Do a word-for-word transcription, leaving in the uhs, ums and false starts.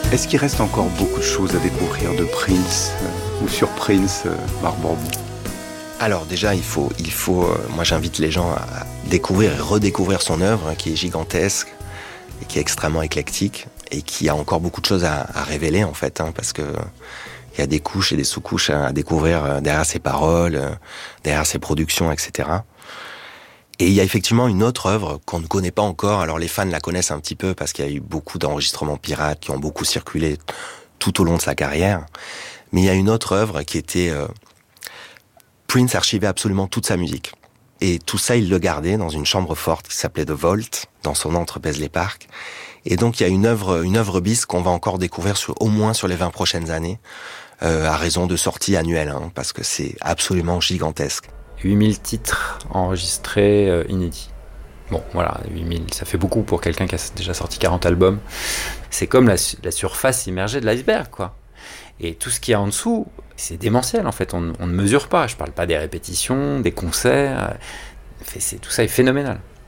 Est-ce qu'il reste encore beaucoup de choses à découvrir de Prince euh, ou sur Prince, euh, Marc Borbon ? Alors déjà, il faut, il faut, euh, moi j'invite les gens à découvrir et redécouvrir son œuvre, hein, qui est gigantesque et qui est extrêmement éclectique et qui a encore beaucoup de choses à, à révéler en fait, hein, parce que il y a des couches et des sous-couches à découvrir euh, derrière ses paroles, euh, derrière ses productions, et cetera. Et il y a effectivement une autre œuvre qu'on ne connaît pas encore. Alors les fans la connaissent un petit peu parce qu'il y a eu beaucoup d'enregistrements pirates qui ont beaucoup circulé tout au long de sa carrière. Mais il y a une autre œuvre qui était... Euh, Prince archivait absolument toute sa musique. Et tout ça, il le gardait dans une chambre forte qui s'appelait The Vault, dans son antre Paisley Park. Et donc il y a une œuvre, une œuvre bis qu'on va encore découvrir sur, au moins sur les vingt prochaines années, euh, à raison de sorties annuelles, hein, parce que c'est absolument gigantesque. huit mille titres enregistrés euh, inédits. Bon, voilà, huit mille, ça fait beaucoup pour quelqu'un qui a déjà sorti quarante albums. C'est comme la, la surface immergée de l'iceberg, quoi. Et tout ce qu'il y a en dessous, c'est démentiel, en fait. On, on ne mesure pas. Je parle pas des répétitions, des concerts. C'est, tout ça est phénoménal.